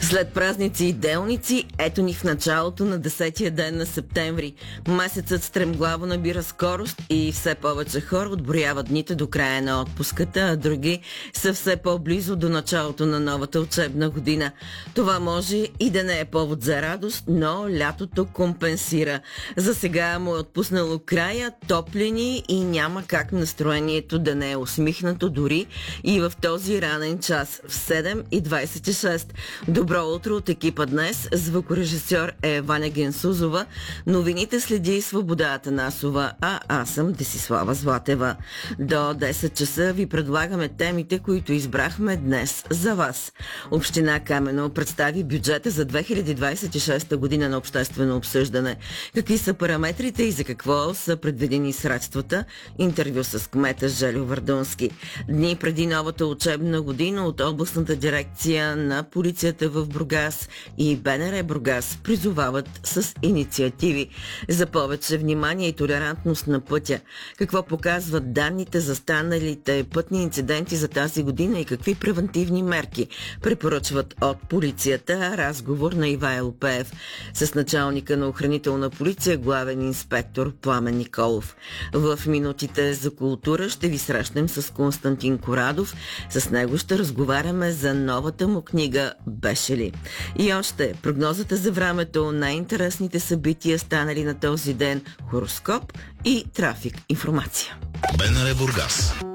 След празници и делници, ето ни в началото на 10-я ден на септември. Месецът стремглаво набира скорост и все повече хора отброяват дните до края на отпуската, а други са все по-близо до началото на новата учебна година. Това може и да не е повод за радост, но лятото компенсира. За сега му е отпуснало края, топлени и няма как настроението да не е усмихнато дори и в този ранен час в 7:26. Добро утро от екипа днес. Звукорежисьор е Ваня Генсузова. Новините следи Свобода Атанасова, а аз съм Десислава Златева. До 10 часа ви предлагаме темите, които избрахме днес за вас. Община Камено представи бюджета за 2026 година на обществено обсъждане. Какви са параметрите и за какво са предвидени средствата? Интервю с кмета Жельо Вардунски. Дни преди новата учебна година от областната дирекция на полицията в Бургас и БНР Бургас призовават с инициативи за повече внимание и толерантност на пътя. Какво показват данните за станалите пътни инциденти за тази година и какви превентивни мерки препоръчват от полицията? Разговор на Ивайло Пеев с началника на охранителна полиция, главен инспектор Пламен Николов. В минутите за култура ще ви срещнем с Константин Корадов. С него ще разговаряме за новата му книга "Беше ли?". И още прогнозата за времето, най-интересните събития станали на този ден, хороскоп и трафик информация. БНР Бургас.